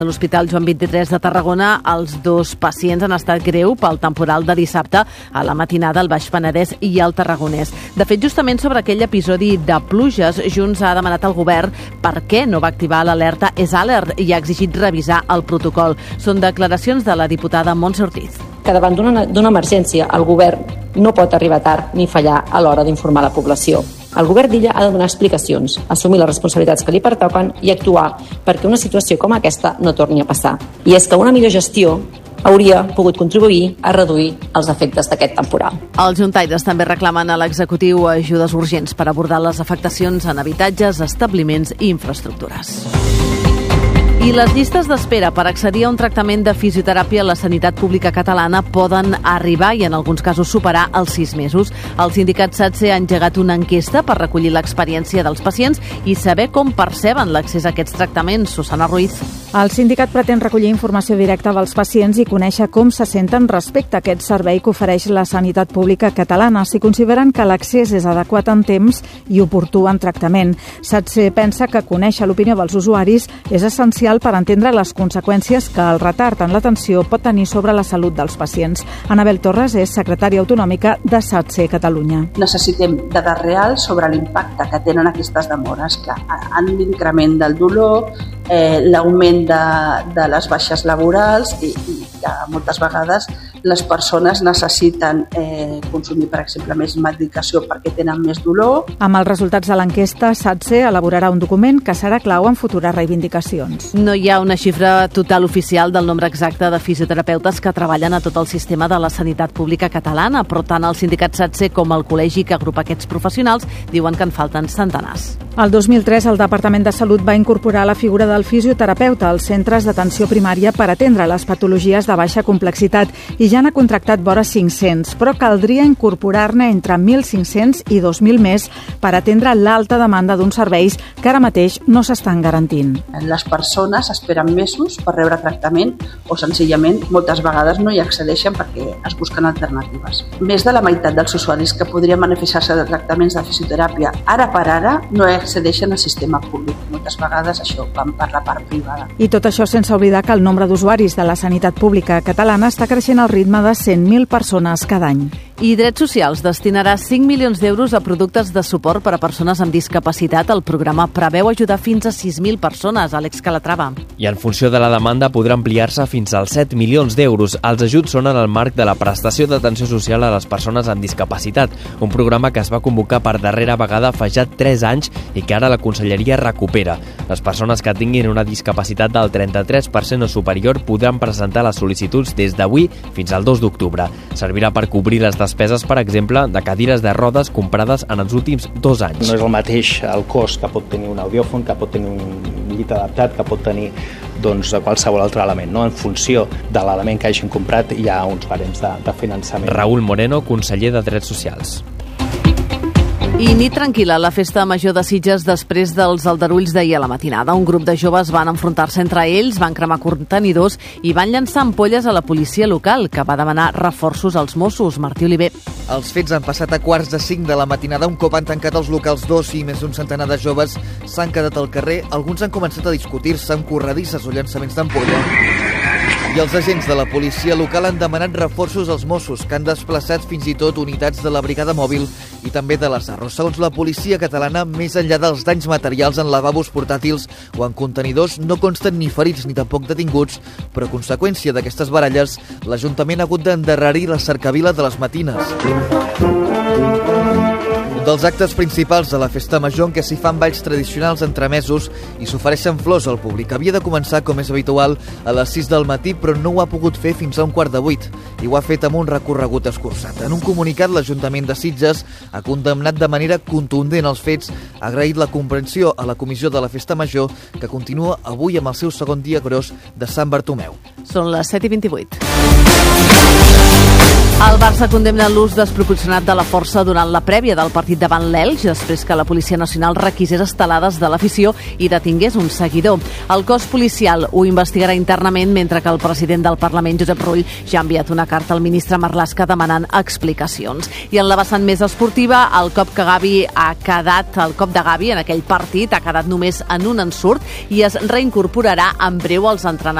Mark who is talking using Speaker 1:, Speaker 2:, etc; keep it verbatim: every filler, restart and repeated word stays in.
Speaker 1: A l'Hospital Joan vint-i-tres de Tarragona, els dos pacients han estat greu pel temporal de dissabte a la matinada al Baix Penedès i al Tarragonès. De fet, justament sobre aquell episodi de pluges, Junts ha demanat al govern per què no va activar l'alerta Es Alert i ha exigit revisar el protocol. Són declaracions de la diputada Montse Ortiz.
Speaker 2: Que davant d'una, d'una emergència el govern no pot arribar tard ni fallar a l'hora d'informar la població. El govern d'Illa ha de donar explicacions, assumir les responsabilitats que li pertoquen i actuar perquè una situació com aquesta no torni a passar. I és que una millor gestió hauria pogut contribuir a reduir els efectes d'aquest temporal.
Speaker 1: Els juntaires també reclamen a l'executiu ajudes urgents per abordar les afectacions en habitatges, establiments i infraestructures. I les llistes d'espera per accedir a un tractament de fisioteràpia a la sanitat pública catalana poden arribar i en alguns casos superar els sis mesos. El sindicat SATSE ha engegat una enquesta per recollir l'experiència dels pacients i saber com perceben l'accés a aquests tractaments. Susana Ruiz.
Speaker 3: El sindicat pretén recollir informació directa dels pacients i conèixer com se senten respecte a aquest servei que ofereix la sanitat pública catalana, si consideren que l'accés és adequat en temps i oportú en tractament. SATSE pensa que conèixer l'opinió dels usuaris és essencial per entendre les conseqüències que el retard en l'atenció pot tenir sobre la salut dels pacients. Anabel Torres és secretària autonòmica de SATSE Catalunya.
Speaker 4: Necessitem dades reals sobre l'impacte que tenen aquestes demores, clar, en l'increment del dolor, eh, l'augment de, de les baixes laborals i, i que moltes vegades les persones necessiten eh, consumir, per exemple, més medicació perquè tenen més dolor.
Speaker 3: Amb els resultats de l'enquesta, SATSE elaborarà un document que serà clau en futures reivindicacions.
Speaker 1: No hi ha una xifra total oficial del nombre exacte de fisioterapeutes que treballen a tot el sistema de la sanitat pública catalana, però tant el sindicat SATSE com el col·legi que agrupa aquests professionals diuen que en falten centenars.
Speaker 3: El dos mil tres, el Departament de Salut va incorporar la figura del fisioterapeuta als centres d'atenció primària per atendre les patologies de baixa complexitat i ja n'ha contractat vora cinc-cents, però caldria incorporar-ne entre mil cinc-cents i dos mil més per atendre l'alta demanda d'uns serveis que ara mateix no s'estan garantint.
Speaker 4: Les persones esperen mesos per rebre tractament o senzillament moltes vegades no hi accedeixen perquè es busquen alternatives. Més de la meitat dels usuaris que podrien beneficiar-se de tractaments de fisioteràpia ara per ara no accedeixen al sistema públic. Moltes vegades això van per la part privada.
Speaker 3: I tot això sense oblidar que el nombre d'usuaris de la sanitat pública catalana està creixent al ritme de cent mil persones cada any.
Speaker 1: I Drets Socials destinarà cinc milions d'euros a productes de suport per a persones amb discapacitat. El programa preveu ajudar fins a sis mil persones. Àlex Calatrava.
Speaker 5: I en funció de la demanda podrà ampliar-se fins als set milions d'euros. Els ajuts són en el marc de la prestació d'atenció social a les persones amb discapacitat, un programa que es va convocar per darrera vegada fa ja tres anys i que ara la Conselleria recupera. Les persones que tinguin una discapacitat del trenta-tres per cent o superior podran presentar les sol·licituds des d'avui fins al dos d'octubre. Servirà per cobrir les despeses, per exemple, de cadires de rodes comprades en els últims dos anys.
Speaker 6: No és el mateix el cost que pot tenir un audiòfon, que pot tenir un llit adaptat, que pot tenir doncs, qualsevol altre element. No? En funció de l'element que hagin comprat hi ha uns barems de, de finançament.
Speaker 5: Raül Moreno, conseller de Drets Socials.
Speaker 1: I nit tranquil·la a la festa major de Sitges després dels aldarulls d'ahir a la matinada. Un grup de joves van enfrontar-se entre ells, van cremar contenidors i van llançar ampolles a la policia local, que va demanar reforços als Mossos. Martí Oliver.
Speaker 7: Els fets han passat a quarts de cinc de la matinada. Un cop han tancat els locals dos i més d'un centenar de joves s'han quedat al carrer. Alguns han començat a discutir-se amb corredisses o llançaments d'ampolla. I els agents de la policia local han demanat reforços als Mossos, que han desplaçat fins i tot unitats de la brigada mòbil i també de les Arros. Segons la policia catalana, més enllà dels danys materials en lavabos portàtils o en contenidors, no consten ni ferits ni tampoc detinguts, però a conseqüència d'aquestes baralles, l'Ajuntament ha hagut d'endarrerir la cercavila de les matines. Un dels actes principals de la festa major en què s'hi fan balls tradicionals entremesos i s'ofereixen flors al públic. Havia de començar, com és habitual, a les sis del matí, però no ho ha pogut fer fins a un quart de vuit. I ho ha fet amb un recorregut escurçat. En un comunicat, l'Ajuntament de Sitges ha condemnat de manera contundent els fets, ha agraït la comprensió a la comissió de la festa major, que continua avui amb el seu segon dia gros de Sant Bartomeu.
Speaker 1: Són les set i vint-i-vuit. El Barça condemna l'ús desproporcionat de la força durant la prèvia del partit davant l'Elx, després que la Policia Nacional requisés estelades de l'afició i detingués un seguidor. El cos policial ho investigarà internament, mentre que el president del Parlament, Josep Rull, ja ha enviat una carta al ministre Marlaska demanant explicacions. I en la vessant més esportiva, el cop que Gavi ha quedat, el cop de Gavi en aquell partit ha quedat només en un ensurt i es reincorporarà en breu als entrenaments